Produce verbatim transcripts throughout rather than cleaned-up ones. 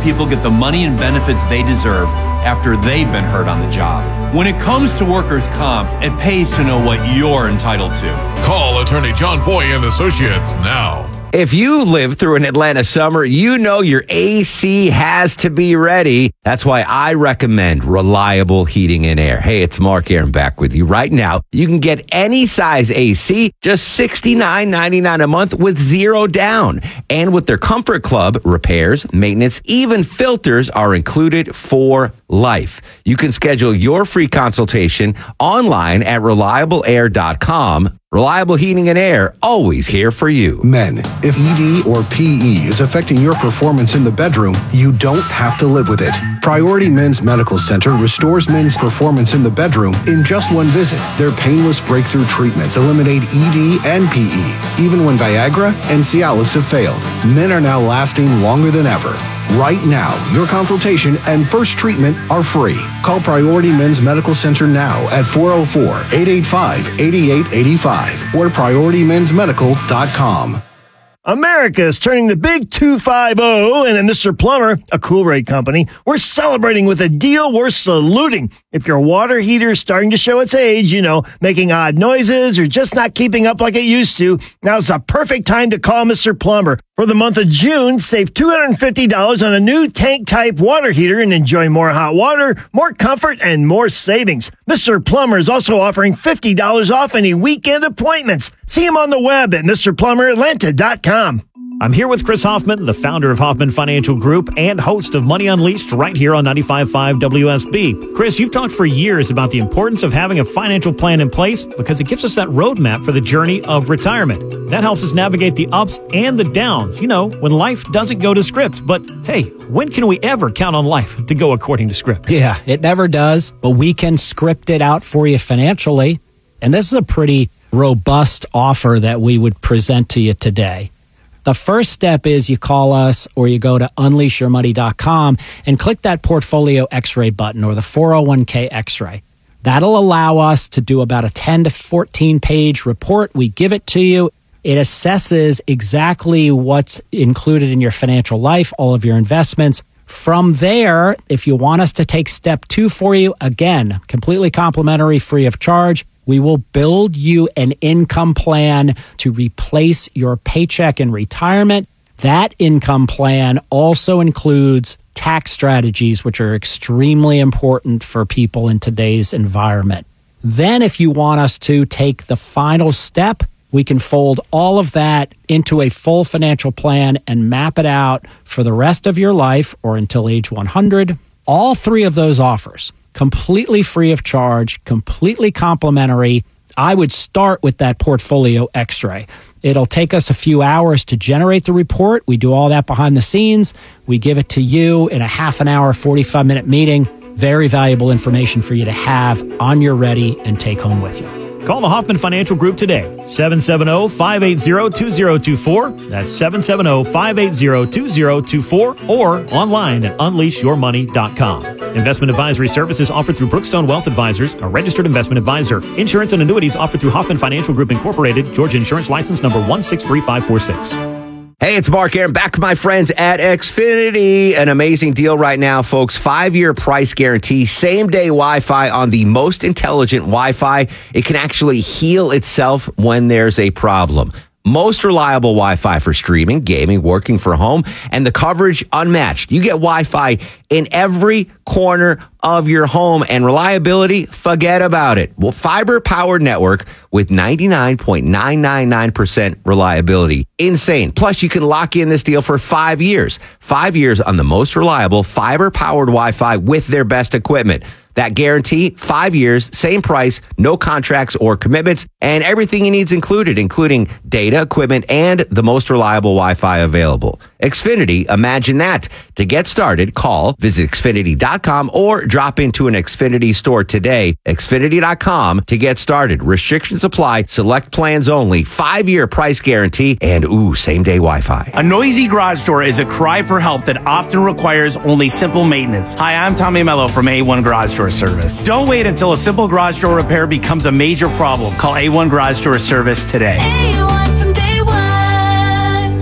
people get the money and benefits they deserve after they've been hurt on the job. When it comes to workers' comp, it pays to know what you're entitled to. Call attorney John Foy and Associates now. If you live through an Atlanta summer, you know your A C has to be ready. That's why I recommend Reliable Heating and Air. Hey, it's Mark Aaron back with you right now. You can get any size A C, just sixty-nine ninety-nine a month with zero down. And with their Comfort Club, repairs, maintenance, even filters are included for life. You can schedule your free consultation online at reliable air dot com. Reliable Heating and Air, always here for you. Men, if E D or P E is affecting your performance in the bedroom, you don't have to live with it. Priority Men's Medical Center restores men's performance in the bedroom in just one visit. Their painless breakthrough treatments eliminate E D and P E, even when Viagra and Cialis have failed. Men are now lasting longer than ever. Right now, your consultation and first treatment are free. Call Priority Men's Medical Center now at four oh four, eight eight five, eight eight eight five or priority men's medical dot com. America is turning the big two fifty, and at Mister Plumber, a cool rate company, we're celebrating with a deal we're saluting. If your water heater is starting to show its age, you know, making odd noises or just not keeping up like it used to, now's the perfect time to call Mister Plumber. For the month of June, save two hundred fifty dollars on a new tank-type water heater and enjoy more hot water, more comfort, and more savings. Mister Plumber is also offering fifty dollars off any weekend appointments. See him on the web at Mr Plumber Atlanta dot com. I'm here with Chris Hoffman, the founder of Hoffman Financial Group and host of Money Unleashed right here on ninety-five point five W S B. Chris, you've talked for years about the importance of having a financial plan in place because it gives us that roadmap for the journey of retirement. That helps us navigate the ups and the downs, you know, when life doesn't go to script. But hey, when can we ever count on life to go according to script? Yeah, it never does, but we can script it out for you financially. And this is a pretty robust offer that we would present to you today. The first step is you call us or you go to unleash your money dot com and click that portfolio x-ray button or the four oh one k x-ray. That'll allow us to do about a ten to fourteen page report. We give it to you. It assesses exactly what's included in your financial life, all of your investments. From there, if you want us to take step two for you, again, completely complimentary, free of charge, we will build you an income plan to replace your paycheck in retirement. That income plan also includes tax strategies, which are extremely important for people in today's environment. Then if you want us to take the final step, we can fold all of that into a full financial plan and map it out for the rest of your life or until age one hundred. All three of those offers, completely free of charge, completely complimentary. I would start with that portfolio x-ray. It'll take us a few hours to generate the report. We do all that behind the scenes. We give it to you in a half an hour, forty-five minute meeting. Very valuable information for you to have on your ready and take home with you. Call the Hoffman Financial Group today, seven seven zero, five eight zero, two zero two four. That's seven seven zero, five eight zero, two zero two four or online at unleash your money dot com. Investment advisory services offered through Brookstone Wealth Advisors, a registered investment advisor. Insurance and annuities offered through Hoffman Financial Group Incorporated, Georgia Insurance License number one six three five four six. Hey, it's Mark Aaron, back with my friends at Xfinity. An amazing deal right now, folks. Five-year price guarantee, same-day Wi-Fi on the most intelligent Wi-Fi. It can actually heal itself when there's a problem. Most reliable Wi-Fi for streaming, gaming, working from home, and the coverage unmatched. You get Wi-Fi in every corner of your home, and reliability, forget about it. Well, fiber-powered network with ninety-nine point nine nine nine percent reliability. Insane. Plus, you can lock in this deal for five years. Five years on the most reliable fiber-powered Wi-Fi with their best equipment. That guarantee, five years, same price, no contracts or commitments, and everything you need is included, including data, equipment, and the most reliable Wi-Fi available. Xfinity, imagine that. To get started, call, visit Xfinity dot com, or drop into an Xfinity store today. Xfinity dot com to get started. Restrictions apply. Select plans only. Five-year price guarantee, and ooh, same-day Wi-Fi. A noisy garage door is a cry for help that often requires only simple maintenance. Hi, I'm Tommy Mello from A one Garage Door Service. Don't wait until a simple garage door repair becomes a major problem. Call A one Garage Door Service today. A one from day one.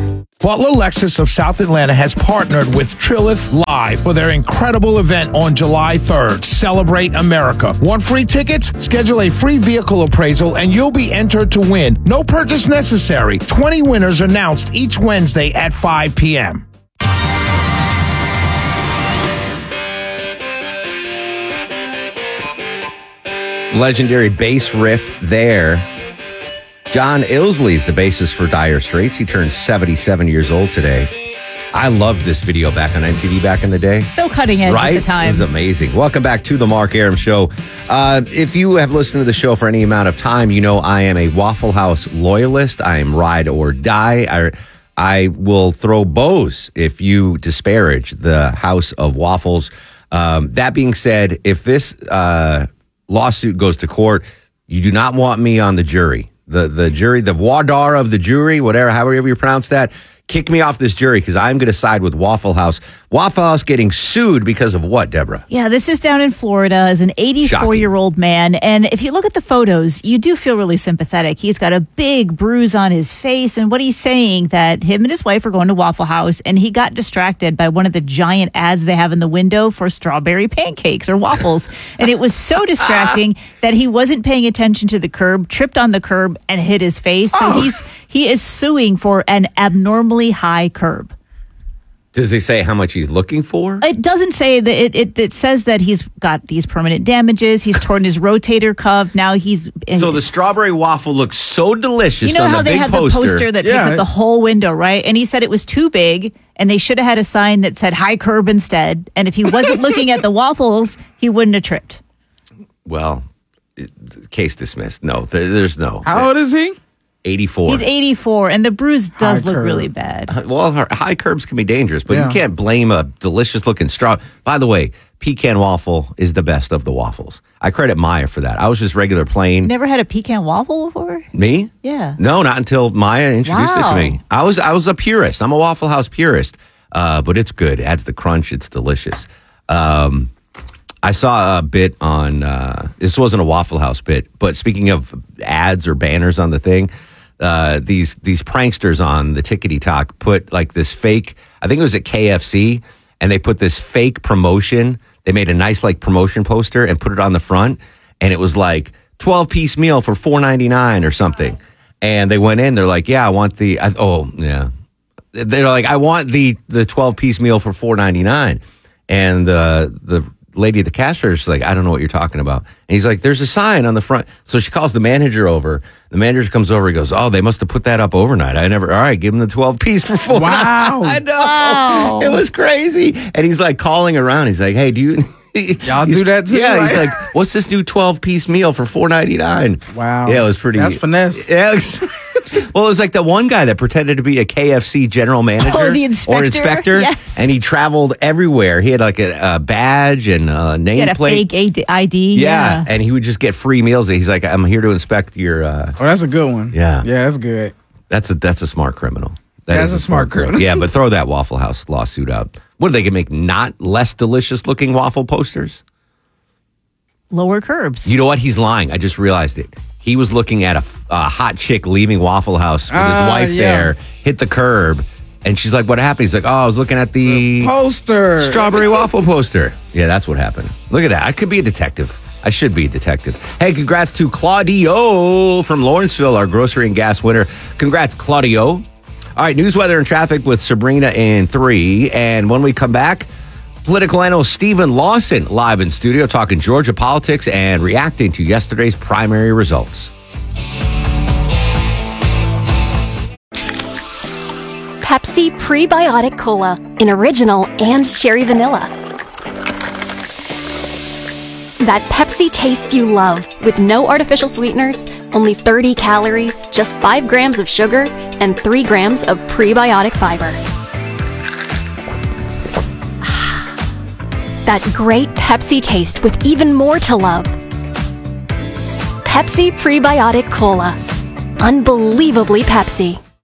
Butler Lexus of South Atlanta has partnered with Trilith Live for their incredible event on July third. Celebrate America. Want free tickets? Schedule a free vehicle appraisal and you'll be entered to win. No purchase necessary. twenty winners announced each Wednesday at five p.m. Legendary bass riff there. John Illsley's the bassist for Dire Straits. He turned seventy-seven years old today. I loved this video back on M T V back in the day. So cutting edge right? at the time. It was amazing. Welcome back to the Mark Arum Show. Uh, if you have listened to the show for any amount of time, you know I am a Waffle House loyalist. I am ride or die. I, I will throw bows if you disparage the House of Waffles. Um, that being said, if this uh, lawsuit goes to court, you do not want me on the jury. The the jury, the wadar of the jury, whatever, however you pronounce that, kick me off this jury because I'm going to side with Waffle House. Waffle House getting sued because of what, Deborah? Yeah, this is down in Florida as an eighty-four-year-old man. And if you look at the photos, you do feel really sympathetic. He's got a big bruise on his face. And what he's saying that him and his wife are going to Waffle House and he got distracted by one of the giant ads they have in the window for strawberry pancakes or waffles. And it was so distracting that he wasn't paying attention to the curb, tripped on the curb and hit his face. So Oh. he's he is suing for an abnormally high curb. Does he say how much he's looking for? It doesn't say that. It, it, it says that he's got these permanent damages. He's torn his rotator cuff. Now he's... So the strawberry waffle looks so delicious You know on how the they big have poster. the poster that Yeah. takes up the whole window, right? And he said it was too big, and they should have had a sign that said high curb instead. And if he wasn't looking at the waffles, he wouldn't have tripped. Well, it- case dismissed. No, there, there's no. How old is he? eighty-four. He's eighty-four, and the bruise does High look curb. really bad. Uh, Well, her- high curbs can be dangerous, but Yeah. you can't blame a delicious looking straw. By the way, pecan waffle is the best of the waffles. I credit Maya for that. I was just regular plain. Never had a pecan waffle before? Me? Yeah. No, not until Maya introduced it Wow. to me. I was I was a purist. I'm a Waffle House purist, uh, but it's good. It adds the crunch. It's delicious. Um, I saw a bit on. Uh, this wasn't a Waffle House bit, but speaking of ads or banners on the thing, uh, these these pranksters on the Tickety Talk put like this fake. I think it was at K F C, and they put this fake promotion. They made a nice like promotion poster and put it on the front, and it was like twelve piece meal for four ninety-nine or something. And they went in, they're like, yeah, I want the, I, oh, yeah. They're like, I want the the twelve piece meal for four ninety-nine. And uh, the lady at the cash register is like, I don't know what you're talking about. And he's like, there's a sign on the front. So she calls the manager over. The manager comes over. He goes, oh, they must have put that up overnight. I never, all right, give him the twelve piece for four. Wow. I know. Wow. It was crazy. And he's like calling around. He's like, hey, do you... Y'all do that too, Yeah, right? he's like, what's this new twelve piece meal for four ninety-nine? Wow. Yeah, it was pretty. That's finesse. Yeah. it was- well, it was like that one guy that pretended to be a K F C general manager Oh, the inspector? or inspector, Yes. and he traveled everywhere. He had like a, a badge and a He had a nameplate. fake I D. Yeah, Yeah. and he would just get free meals. He's like, I'm here to inspect your. Uh, Oh, that's a good one. Yeah. Yeah, that's good. that's a that's a smart criminal. That That's is a smart criminal. Yeah, but throw that Waffle House lawsuit out. What, they can make not less delicious looking waffle posters? Lower curbs. You know what? He's lying. I just realized it. He was looking at a, a hot chick leaving Waffle House with Ah, his wife yeah. there, hit the curb, and she's like, what happened? He's like, oh, I was looking at the Poster. strawberry waffle poster. Yeah, that's what happened. Look at that. I could be a detective. I should be a detective. Hey, congrats to Claudio from Lawrenceville, our grocery and gas winner. Congrats, Claudio. All right, news, weather, and traffic with Sabrina in three. And when we come back, political analyst Stephen Lawson live in studio talking Georgia politics and reacting to yesterday's primary results. Pepsi Prebiotic Cola in original and cherry vanilla. That Pepsi taste you love with no artificial sweeteners, only thirty calories, just five grams of sugar, and three grams of prebiotic fiber. That great Pepsi taste with even more to love. Pepsi Prebiotic Cola. Unbelievably Pepsi.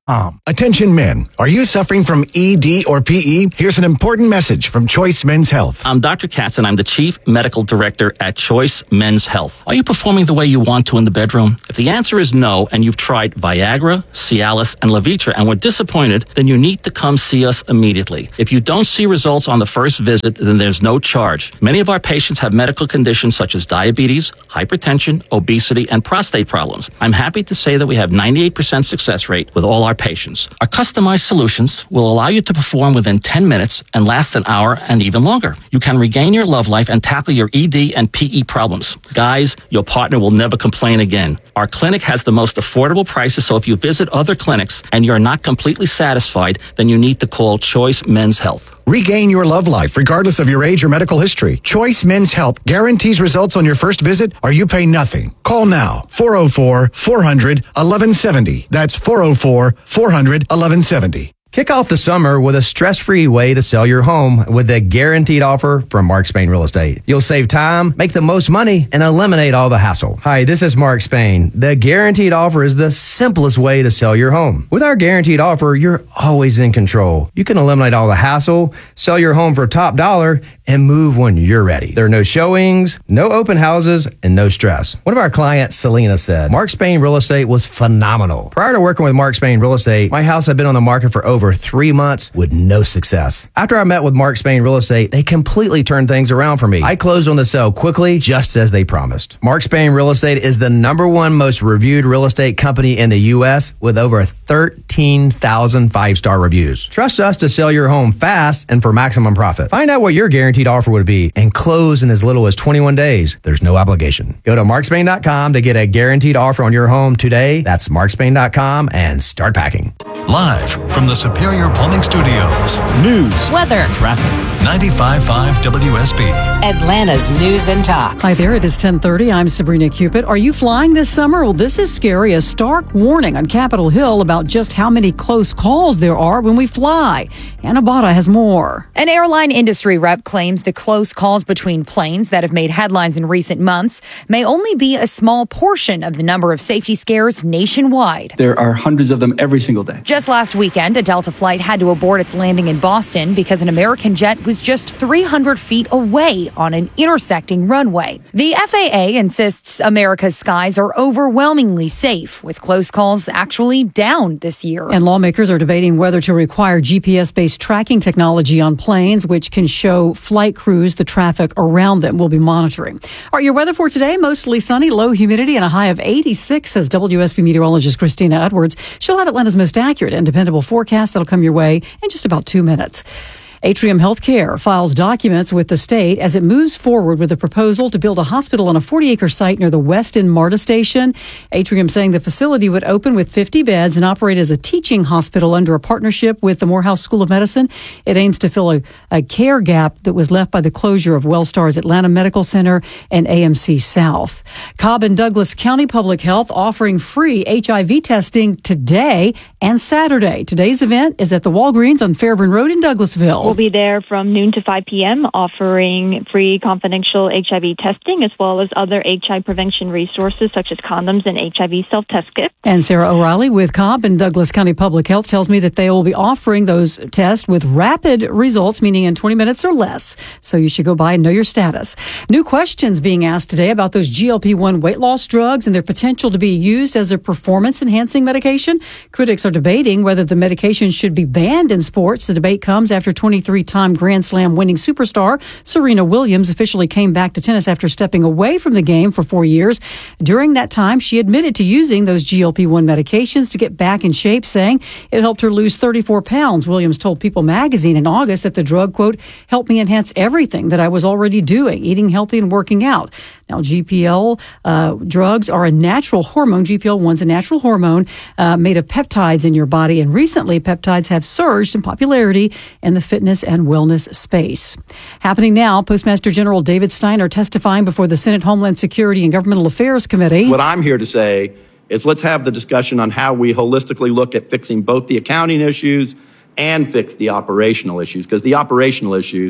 Attention men, are you suffering from E D or P E? Here's an important message from Choice Men's Health. I'm Doctor Katz, and I'm the Chief Medical Director at Choice Men's Health. Are you performing the way you want to in the bedroom? If the answer is no, and you've tried Viagra, Cialis, and Levitra and were disappointed, then you need to come see us immediately. If you don't see results on the first visit, then there's no charge. Many of our patients have medical conditions such as diabetes, hypertension, obesity, and prostate problems. I'm happy to say that we have ninety-eight percent success rate with all our patients. Our customized solutions will allow you to perform within ten minutes and last an hour and even longer. You can regain your love life and tackle your E D and P E problems. Guys, your partner will never complain again. Our clinic has the most affordable prices, so if you visit other clinics and you're not completely satisfied, then you need to call Choice Men's Health. Regain your love life regardless of your age or medical history. Choice Men's Health guarantees results on your first visit or you pay nothing. Call now, four oh four, four hundred, eleven seventy. That's four oh four, four hundred, eleven seventy. Kick off the summer with a stress-free way to sell your home with a guaranteed offer from Mark Spain Real Estate. You'll save time, make the most money, and eliminate all the hassle. Hi, this is Mark Spain. The guaranteed offer is the simplest way to sell your home. With our guaranteed offer, you're always in control. You can eliminate all the hassle, sell your home for top dollar, and move when you're ready. There are no showings, no open houses, and no stress. One of our clients, Selena, said, Mark Spain Real Estate was phenomenal. Prior to working with Mark Spain Real Estate, my house had been on the market for over three months with no success. After I met with Mark Spain Real Estate, they completely turned things around for me. I closed on the sale quickly, just as they promised. Mark Spain Real Estate is the number one most reviewed real estate company in the U S with over thirteen thousand five-star reviews. Trust us to sell your home fast and for maximum profit. Find out what your guaranteed offer would be and close in as little as twenty-one days. There's no obligation. Go to mark spain dot com to get a guaranteed offer on your home today. That's mark spain dot com and start packing. Live from the Superior Plumbing Studios. News, weather, traffic. ninety-five point five W S B. Atlanta's News and Talk. Hi there, it is ten thirty. I'm Sabrina Cupid. Are you flying this summer? Well, this is scary. A stark warning on Capitol Hill about just how many close calls there are when we fly. Anna Botta has more. An airline industry rep claims the close calls between planes that have made headlines in recent months may only be a small portion of the number of safety scares nationwide. There are hundreds of them every single day. Just last weekend, a Delta flight had to abort its landing in Boston because an American jet was just three hundred feet away on an intersecting runway. The F A A insists America's skies are overwhelmingly safe, with close calls actually down this year. And lawmakers are debating whether to require G P S-based tracking technology on planes, which can show flight crews the traffic around them. We'll be monitoring. All right, your weather for today, mostly sunny, low humidity, and a high of eighty-six, says W S B meteorologist Christina Edwards. She'll have Atlanta's most accurate and dependable forecast that'll come your way in just about two minutes. Atrium Healthcare files documents with the state as it moves forward with a proposal to build a hospital on a forty-acre site near the Weston MARTA station. Atrium saying the facility would open with fifty beds and operate as a teaching hospital under a partnership with the Morehouse School of Medicine. It aims to fill a, a care gap that was left by the closure of Wellstar's Atlanta Medical Center and A M C South. Cobb and Douglas County Public Health offering free H I V testing today and Saturday. Today's event is at the Walgreens on Fairburn Road in Douglasville. We'll be there from noon to five p.m. offering free confidential H I V testing as well as other H I V prevention resources such as condoms and H I V self-test kits. And Sarah O'Reilly with Cobb and Douglas County Public Health tells me that they will be offering those tests with rapid results, meaning in twenty minutes or less. So you should go by and know your status. New questions being asked today about those G L P one weight loss drugs and their potential to be used as a performance-enhancing medication. Critics are debating whether the medication should be banned in sports. The debate comes after twenty-three-time Grand Slam winning superstar Serena Williams officially came back to tennis after stepping away from the game for four years. During that time, she admitted to using those G L P one medications to get back in shape, saying it helped her lose thirty-four pounds. Williams told People magazine in August that the drug, quote, helped me enhance everything that I was already doing, eating healthy and working out. Now, G P L uh, drugs are a natural hormone. G P L one is a natural hormone uh, made of peptides in your body. And recently, peptides have surged in popularity in the fitness and wellness space. Happening now, Postmaster General David Steiner testifying before the Senate Homeland Security and Governmental Affairs Committee. What I'm here to say is let's have the discussion on how we holistically look at fixing both the accounting issues and fix the operational issues, because the operational issues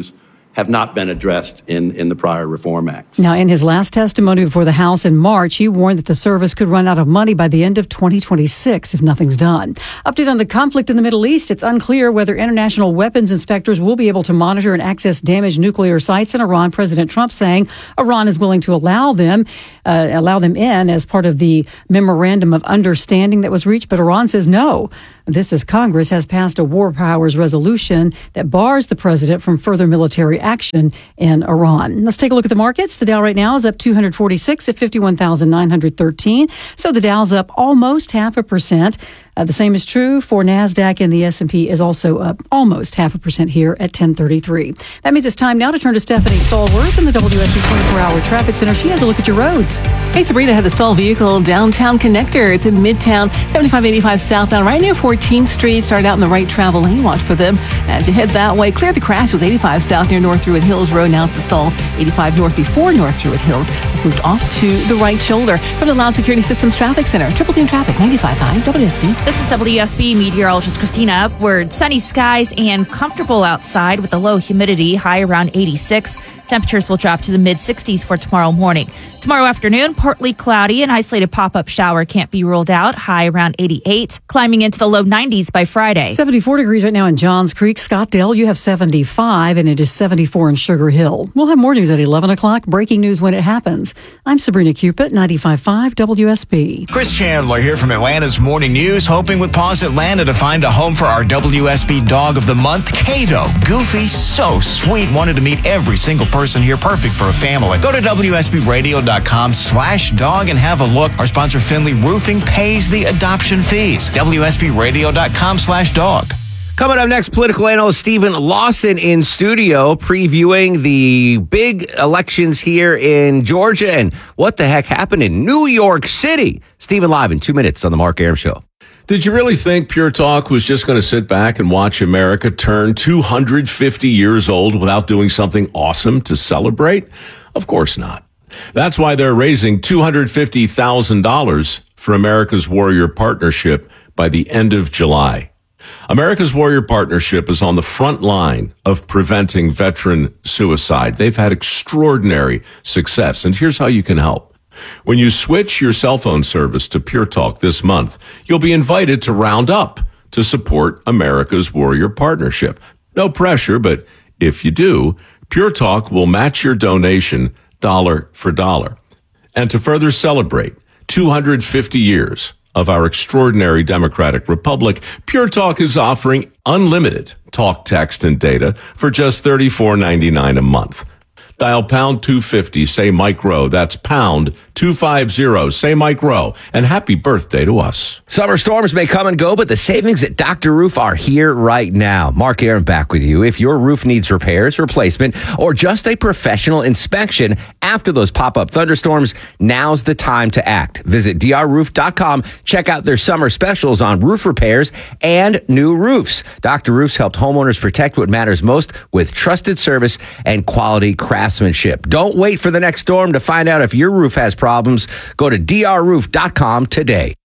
have not been addressed in, in the prior Reform Act. Now, in his last testimony before the House in March, he warned that the service could run out of money by the end of twenty twenty-six if nothing's done. Update on the conflict in the Middle East. It's unclear whether international weapons inspectors will be able to monitor and access damaged nuclear sites in Iran. President Trump saying Iran is willing to allow them, uh, allow them in as part of the memorandum of understanding that was reached, but Iran says no. This as Congress has passed a war powers resolution that bars the president from further military action in Iran. Let's take a look at the markets. The Dow right now is up two hundred forty-six at fifty-one thousand nine hundred thirteen. So the Dow's up almost half a percent. Uh, the same is true for NASDAQ, and the S and P is also up almost half a percent here at ten thirty-three. That means it's time now to turn to Stephanie Stallworth in the W S B twenty-four hour Traffic Center. She has a look at your roads. Hey, Sabrina, had the stalled vehicle downtown connector. It's in Midtown, seventy-five eighty-five southbound, right near fourteenth Street. Started out in the right travel lane. Watch for them as you head that way. Cleared the crash. Was eighty-five south near North Druid Hills Road. Now it's the stall. eighty-five north before North Druid Hills. It's moved off to the right shoulder. From the Loud Security Systems Traffic Center, Triple Team Traffic, ninety-five point five W S B. This is W S B meteorologist Christina Upward. Sunny skies and comfortable outside with the low humidity, high around eighty-six. Temperatures will drop to the mid sixties for tomorrow morning. Tomorrow afternoon, partly cloudy. An isolated pop-up shower can't be ruled out. High around eighty-eight. Climbing into the low nineties by Friday. seventy-four degrees right now in Johns Creek. Scottsdale, you have seventy-five, and it is seventy-four in Sugar Hill. We'll have more news at eleven o'clock. Breaking news when it happens. I'm Sabrina Cupid, ninety-five point five W S B. Chris Chandler here from Atlanta's Morning News, hoping with Paws Atlanta to find a home for our W S B Dog of the Month, Kato. Goofy, so sweet. Wanted to meet every single person here. Perfect for a family. Go to W S B radio dot com slash dog and have a look. Our sponsor, Finley Roofing, pays the adoption fees. W S B radio dot com slash dog. Coming up next, political analyst Stephen Lawson in studio previewing the big elections here in Georgia and what the heck happened in New York City. Stephen live in two minutes on the Mark Arum Show. Did you really think Pure Talk was just going to sit back and watch America turn two hundred fifty years old without doing something awesome to celebrate? Of course not. That's why they're raising two hundred fifty thousand dollars for America's Warrior Partnership by the end of July. America's Warrior Partnership is on the front line of preventing veteran suicide. They've had extraordinary success, and here's how you can help. When you switch your cell phone service to Pure Talk this month, you'll be invited to round up to support America's Warrior Partnership. No pressure, but if you do, Pure Talk will match your donation dollar for dollar. And to further celebrate two hundred fifty years of our extraordinary democratic republic, Pure Talk is offering unlimited talk, text, and data for just thirty-four ninety-nine a month. Dial pound two fifty, say Mike Rowe. That's pound two fifty, say Mike Rowe. And happy birthday to us. Summer storms may come and go, but the savings at Doctor Roof are here right now. Mark Arum back with you. If your roof needs repairs, replacement, or just a professional inspection after those pop-up thunderstorms, now's the time to act. Visit D R roof dot com. Check out their summer specials on roof repairs and new roofs. Doctor Roof's helped homeowners protect what matters most with trusted service and quality craftsmanship. Don't wait for the next storm to find out if your roof has problems. Go to D R roof dot com today.